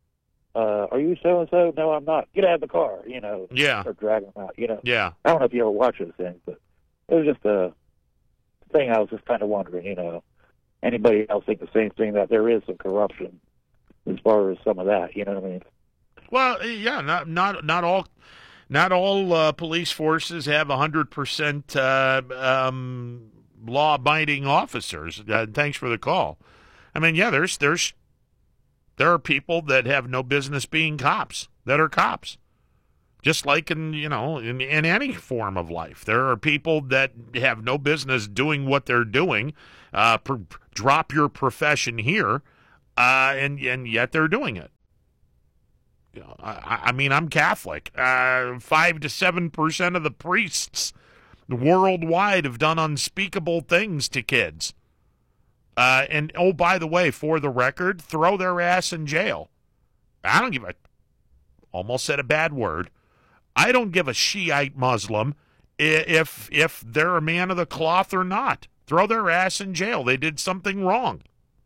Uh, are you so and so? No, I'm not. Get out of the car. You know. Yeah. Or dragging them out. You know. Yeah. I don't know if you ever watch those things, but it was just a thing. I was just kind of wondering. You know, anybody else think the same thing, that there is some corruption as far as some of that? You know what I mean? Well, yeah. Not not not all. Not all uh, police forces have one hundred percent uh, um, law-abiding officers. Uh, thanks for the call. I mean, yeah, there's there's there are people that have no business being cops that are cops. Just like in, you know, in, in any form of life. There are people that have no business doing what they're doing. Uh, pr- drop your profession here, uh, and, and yet they're doing it. You know, I, I mean, I'm Catholic. Uh, five to seven percent of the priests worldwide have done unspeakable things to kids. Uh, and, oh, by the way, for the record, throw their ass in jail. I don't give a, almost said a bad word. I don't give a Shiite Muslim if if they're a man of the cloth or not. Throw their ass in jail. They did something wrong.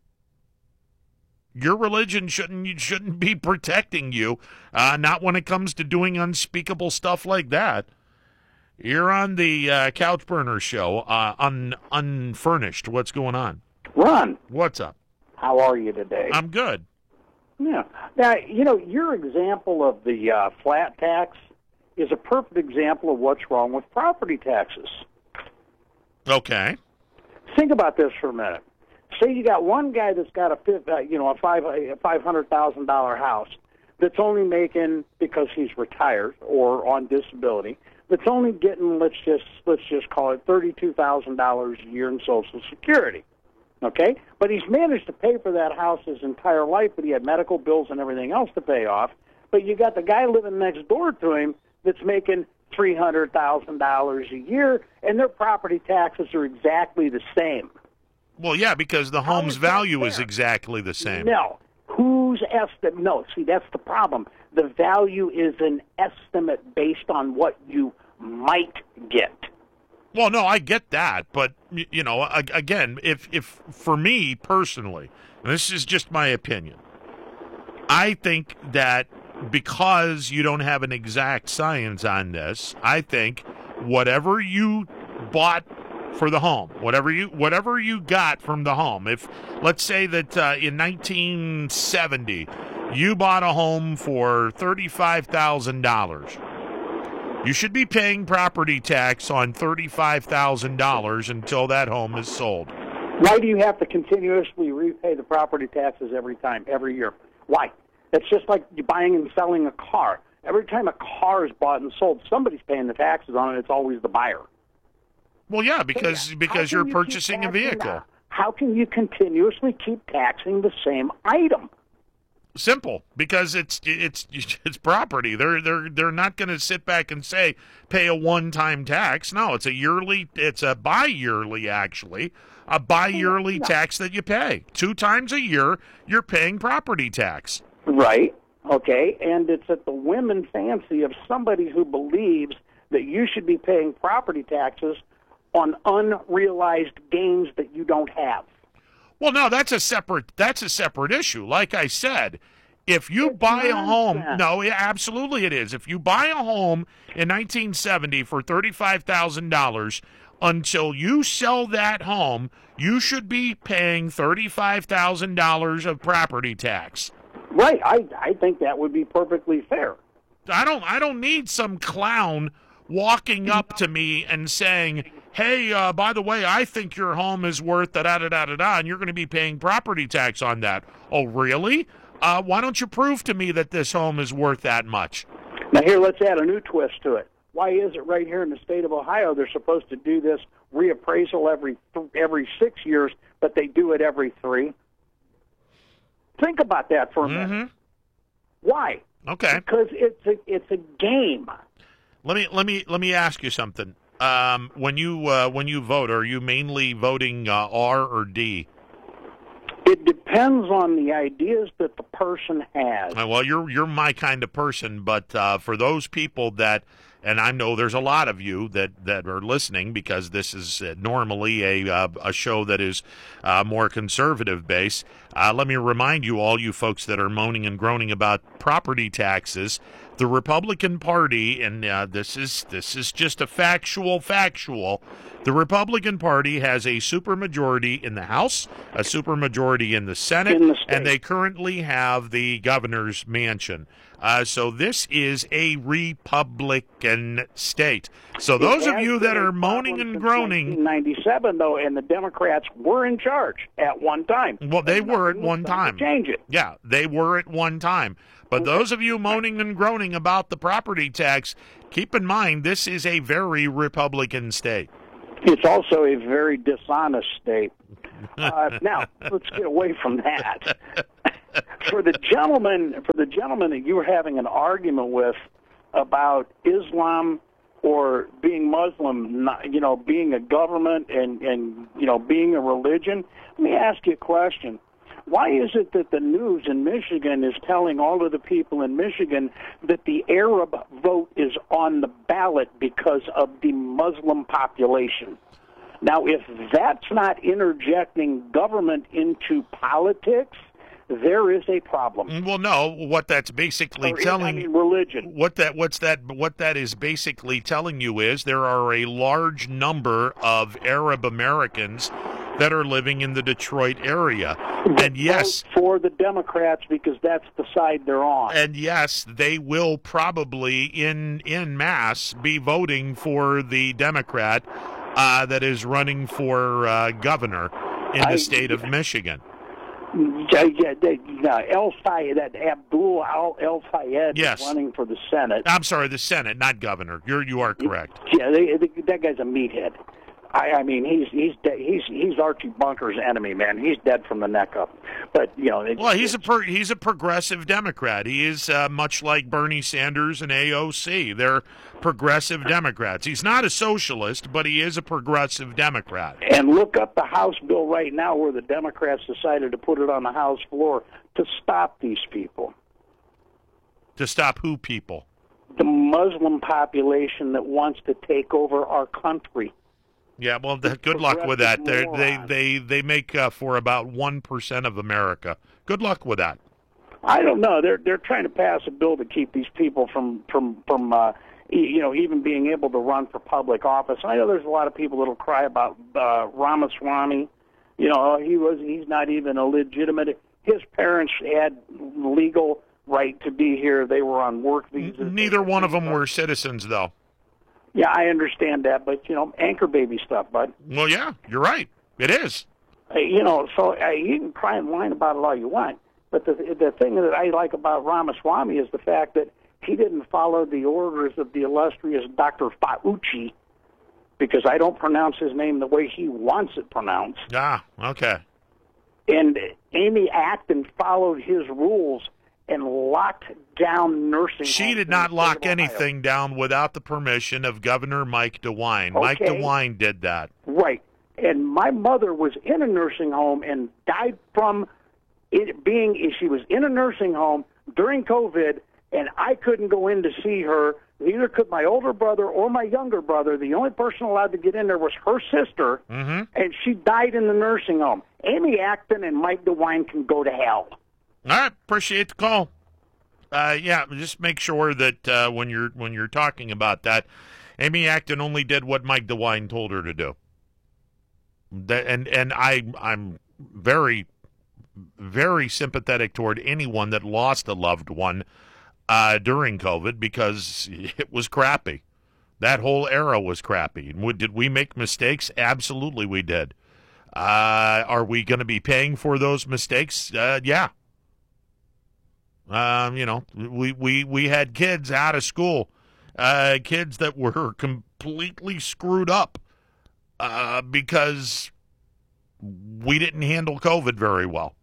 Your religion shouldn't shouldn't be protecting you, uh, not when it comes to doing unspeakable stuff like that. You're on the uh, Couch Burner Show, uh, un, unfurnished. What's going on? Ron. What's up? How are you today? I'm good. Yeah. Now, you know, your example of the uh, flat tax is a perfect example of what's wrong with property taxes. Okay. Think about this for a minute. Say you got one guy that's got a fifth, uh, you know, a five a five hundred thousand dollar house that's only making, because he's retired or on disability, that's only getting, let's just let's just call it thirty two thousand dollars a year in Social Security. Okay, but he's managed to pay for that house his entire life, but he had medical bills and everything else to pay off. But you got the guy living next door to him that's making three hundred thousand dollars a year, and their property taxes are exactly the same. Well, yeah, because the home's value is exactly the same. No. Whose estimate? No, see, that's the problem. The value is an estimate based on what you might get. Well, no, I get that, but, you know, again, if, if for me personally, and this is just my opinion, I think that because you don't have an exact science on this, I think whatever you bought for the home, whatever you whatever you got from the home, if let's say that uh, in nineteen seventy you bought a home for thirty-five thousand dollars, you should be paying property tax on thirty-five thousand dollars until that home is sold. Why do you have to continuously repay the property taxes every time, every year? Why? It's just like you buying and selling a car. Every time a car is bought and sold, somebody's paying the taxes on it. It's always the buyer. Well, yeah, because yeah. because you're you purchasing a vehicle. That? How can you continuously keep taxing the same item? Simple, because it's it's it's property. They're they're they're not going to sit back and say pay a one-time tax. No, it's a yearly. It's a bi-yearly actually. A bi-yearly no. tax that you pay. Two times a year, you're paying property tax. Right. Okay. And it's at the whim and fancy of somebody who believes that you should be paying property taxes on unrealized gains that you don't have. Well, no, that's a separate that's a separate issue. Like I said, if you it's buy a home, no, yeah, absolutely it is. If you buy a home in nineteen seventy for thirty-five thousand dollars, until you sell that home, you should be paying thirty-five thousand dollars of property tax. Right. I I think that would be perfectly fair. I don't I don't need some clown walking up to me and saying, hey, uh, by the way, I think your home is worth da-da-da-da-da, and you're going to be paying property tax on that. Oh, really? Uh, why don't you prove to me that this home is worth that much? Now, here, let's add a new twist to it. Why is it right here in the state of Ohio they're supposed to do this reappraisal every th- every six years, but they do it every three? Think about that for a mm-hmm. minute. Why? Okay. Because it's a, it's a game. Let me let me let me ask you something. Um, when you uh, when you vote, are you mainly voting uh, R or D? It depends on the ideas that the person has. Uh, well, you're you're my kind of person, but uh, for those people that, and I know there's a lot of you that, that are listening because this is normally a uh, a show that is uh, more conservative based. Uh, let me remind you, all you folks that are moaning and groaning about property taxes, the Republican Party, and uh, this is this is just a factual factual. The Republican Party has a supermajority in the House, a supermajority in the Senate, in the and they currently have the governor's mansion. Uh, so this is a Republican Republican state. So those of you that are moaning and groaning, nineteen ninety-seven though, and the Democrats were in charge at one time. Well, they were at one time. Change it. Yeah, they were at one time. But those of you moaning and groaning about the property tax, keep in mind this is a very Republican state. It's also a very dishonest state. Uh, now, let's get away from that. For the gentleman, for the gentleman that you were having an argument with about Islam or being Muslim, not, you know, being a government and, and you know being a religion, let me ask you a question. Why is it that the news in Michigan is telling all of the people in Michigan that the Arab vote is on the ballot because of the Muslim population? Now, if that's not interjecting government into politics, there is a problem. Well, no, what that's basically or, telling I mean, religion. What that what's that what that is basically telling you is there are a large number of Arab Americans that are living in the Detroit area. And yes, vote for the Democrats because that's the side they're on. And yes, they will probably in in mass be voting for the Democrat uh, that is running for uh, governor in the I, state of Michigan. Yeah, yeah, they, uh, El Fayed, that Abdul Al El Fayed Yes. is running for the Senate. I'm sorry, the Senate, not governor. You're you are correct. Yeah, they, they, that guy's a meathead. I, I mean, he's he's de- he's he's Archie Bunker's enemy, man. He's dead from the neck up. But you know, it, Well, he's a pro- he's a progressive Democrat. He is uh, much like Bernie Sanders and A O C. They're progressive Democrats. He's not a socialist, but he is a progressive Democrat. and look up the House bill right now, where the Democrats decided to put it on the House floor to stop these people, To stop who people? the Muslim population that wants to take over our country. Yeah, well, the, good luck with that. They're, they morons. they they make uh, for about one percent of America. Good luck with that. I don't know. They're they're trying to pass a bill to keep these people from from from uh, e- you know even being able to run for public office. I know there's a lot of people that'll cry about uh, Ramaswamy. You know, he was he's not even a legitimate. His parents had legal right to be here. They were on work visas. Neither one of them were citizens, though. Yeah, I understand that, but you know, anchor baby stuff, bud. Well, yeah, you're right. It is. Uh, you know, so uh, you can cry and whine about it all you want, but the the thing that I like about Ramaswamy is the fact that he didn't follow the orders of the illustrious Doctor Fauci, because I don't pronounce his name the way he wants it pronounced. Ah, okay. And Amy Acton followed his rules and locked down nursing She homes did in not the lock state of Ohio. anything down without the permission of Governor Mike DeWine. Mike Okay. DeWine did that. Right. And my mother was in a nursing home and died from it being, she was in a nursing home during COVID, and I couldn't go in to see her. Neither could my older brother or my younger brother. The only person allowed to get in there was her sister, Mm-hmm. and she died in the nursing home. Amy Acton and Mike DeWine can go to hell. All right, appreciate the call. Uh, yeah, just make sure that uh, when you're when you're talking about that, Amy Acton only did what Mike DeWine told her to do. That, and and I I'm very very sympathetic toward anyone that lost a loved one uh, during COVID, because it was crappy. That whole era was crappy. Did we make mistakes? Absolutely, we did. Uh, are we going to be paying for those mistakes? Uh, yeah. Um, you know, we, we, we had kids out of school, uh, kids that were completely screwed up uh, because we didn't handle COVID very well.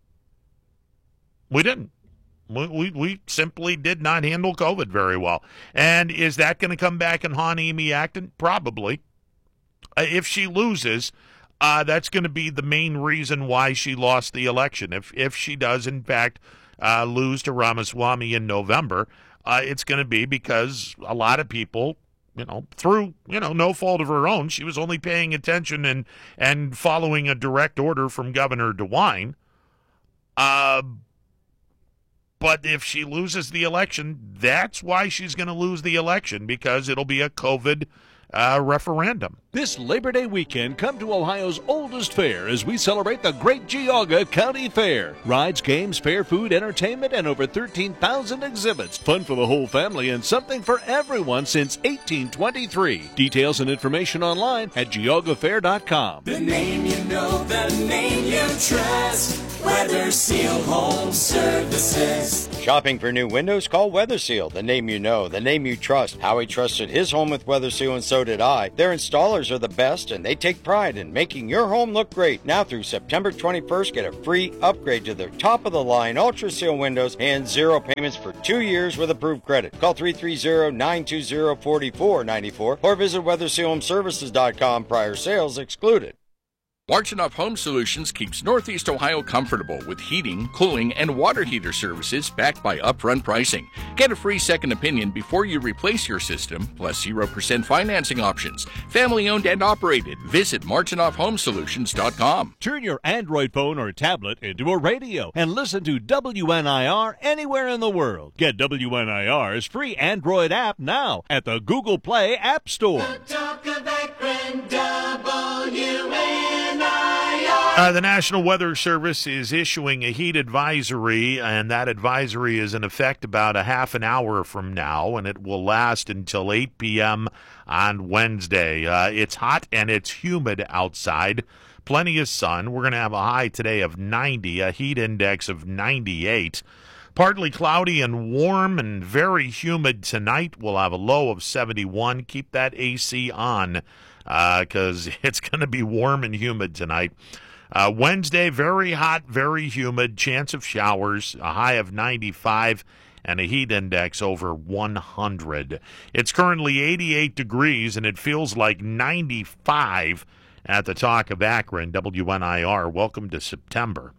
We didn't. We, we, we simply did not handle COVID very well. And is that going to come back and haunt Amy Acton? Probably. Uh, if she loses, uh, that's going to be the main reason why she lost the election. If if she does, in fact, Uh, lose to Ramaswamy in November, uh, it's going to be because a lot of people, you know, through, you know, no fault of her own, she was only paying attention and, and following a direct order from Governor DeWine. Uh, but if she loses the election, that's why she's going to lose the election, because it'll be a COVID uh, referendum. This Labor Day weekend, come to Ohio's oldest fair as we celebrate the Great Geauga County Fair. Rides, games, fair food, entertainment, and over thirteen thousand exhibits. Fun for the whole family and something for everyone since eighteen twenty-three. Details and information online at geauga fair dot com. The name you know, the name you trust. Weather Seal Home Services. Shopping for new windows? Call Weather Seal. The name you know, the name you trust. Howie trusted his home with Weather Seal, and so did I. Their installers are the best, and they take pride in making your home look great. Now through September twenty-first, get a free upgrade to their top-of-the-line Ultra Seal windows and zero payments for two years with approved credit. Call three three zero, nine two zero, four four nine four or visit weather seal home services dot com. Prior sales excluded. Marchenoff Home Solutions keeps Northeast Ohio comfortable with heating, cooling, and water heater services backed by upfront pricing. Get a free second opinion before you replace your system, plus zero percent financing options. Family owned and operated. Visit marchenoff home solutions dot com. Turn your Android phone or tablet into a radio and listen to W N I R anywhere in the world. Get W N I R's free Android app now at the Google Play App Store. Talk of Akron, W N I R. Uh, the National Weather Service is issuing a heat advisory, and that advisory is in effect about a half an hour from now, and it will last until eight p.m. on Wednesday. Uh, it's hot and it's humid outside. Plenty of sun. We're going to have a high today of ninety, a heat index of ninety-eight. Partly cloudy and warm and very humid tonight. We'll have a low of seventy-one. Keep that A C on because uh, it's going to be warm and humid tonight. Uh, Wednesday, very hot, very humid, chance of showers, a high of ninety-five, and a heat index over one hundred. It's currently eighty-eight degrees, and it feels like ninety-five at the Talk of Akron. W N I R, welcome to September.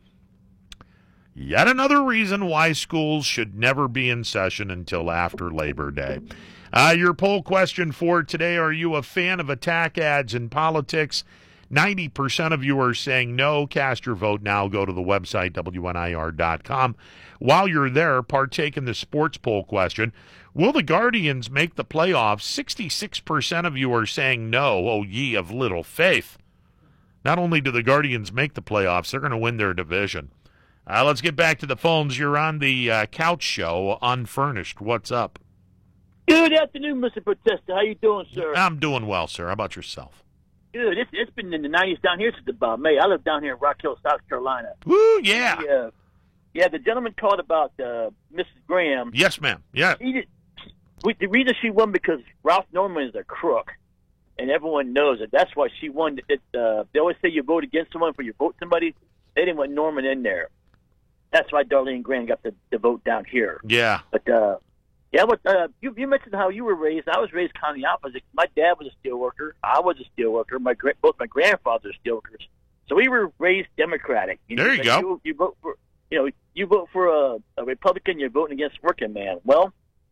Yet another reason why schools should never be in session until after Labor Day. Uh, your poll question for today, are you a fan of attack ads in politics? ninety percent of you are saying no. Cast your vote now. Go to the website, W N I R dot com. While you're there, partake in the sports poll question. Will the Guardians make the playoffs? sixty-six percent of you are saying no. Oh, ye of little faith. Not only do the Guardians make the playoffs, they're going to win their division. Uh, let's get back to the phones. You're on the uh, Couch Show, Unfurnished. What's up? Good afternoon, Mister Protesta. How you doing, sir? I'm doing well, sir. How about yourself? Good. It's, it's been in the nineties down here since about May. I live down here in Rock Hill, South Carolina. Woo, yeah. The, uh, yeah, the gentleman called about uh, Missus Graham. Yes, ma'am. Yeah. He did, we, the reason she won because Ralph Norman is a crook, and everyone knows it. That's why she won. It, uh, they always say you vote against someone before you vote somebody. They didn't want Norman in there. That's why Darlene Graham got the, the vote down here. Yeah. But, uh, yeah, but uh, you, you mentioned how you were raised. I was raised kind of the opposite. My dad was a steel worker. I was a steel worker. My both my grandfathers were steel workers. So we were raised Democratic. You there know, you go. You, you vote for, you know, you vote for a, a Republican. You're voting against working man. Well,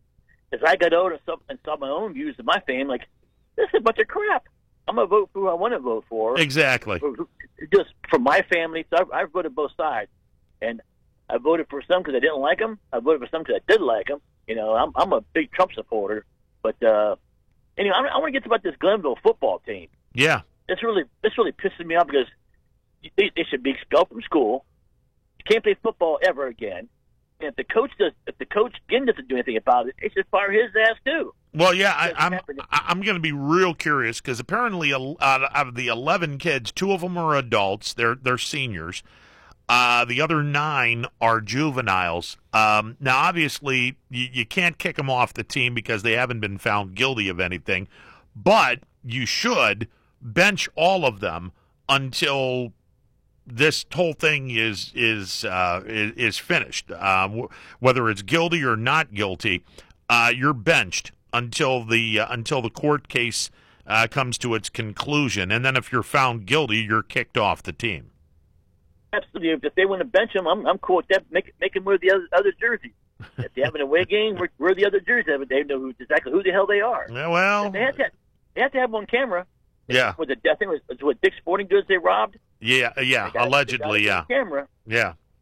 as I got older and saw, and saw my own views of my family, like this is a bunch of crap. I'm gonna vote for who I want to vote for. Exactly. Just for my family. So I, I voted both sides, and I voted for some because I didn't like them. I voted for some because I did like them. You know, I'm I'm a big Trump supporter, but uh, anyway, I, I want to get about this Glenville football team. Yeah, this really this really pisses me off because they, they should be expelled from school. You can't play football ever again. And if the coach does, if the coach again doesn't do anything about it, they should fire his ass too. Well, yeah, I, I'm I'm going to be real curious because apparently uh, out of the eleven kids, two of them are adults. They're they're seniors. Uh, the other nine are juveniles. Um, now, obviously, you, you can't kick them off the team because they haven't been found guilty of anything, but you should bench all of them until this whole thing is is uh, is, is finished. Uh, whether it's guilty or not guilty, uh, you're benched until the uh, until the court case uh, comes to its conclusion, and then if you're found guilty, you're kicked off the team. Absolutely. If they want to bench him, I'm I'm cool with that. Make make him wear the other, other jersey. If they have an away game, wear, wear the other jersey. They know who, exactly who the hell they are. Yeah, well, they have to they have to have them on camera. Yeah. Was it I think it was, was what Dick's Sporting Goods they robbed? Yeah, yeah. They got, allegedly, they yeah. Camera. Yeah.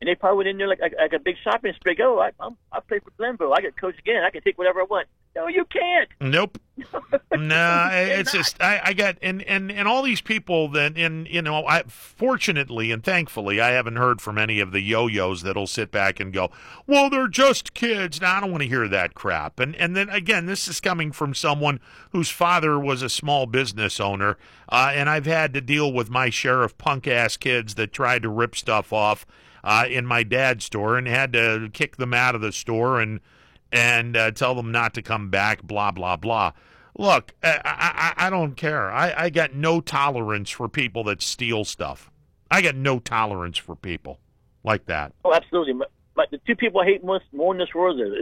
and they probably went in there like like, like a big shopping spree. Oh, I I'm, I play for Glenville. I get coach again. I can take whatever I want. No, you can't. Nope. Nah, it's just I, I got and, and, and all these people that and you know I fortunately and thankfully I haven't heard from any of the yo-yos that'll sit back and go, well, they're just kids. Now I don't want to hear that crap. And and then again, this is coming from someone whose father was a small business owner, uh, and I've had to deal with my share of punk ass kids that tried to rip stuff off uh, in my dad's store and had to kick them out of the store and. and uh, tell them not to come back, blah, blah, blah. Look, I, I, I don't care. I, I got no tolerance for people that steal stuff. I got no tolerance for people like that. Oh, absolutely. But the two people I hate most more in this world is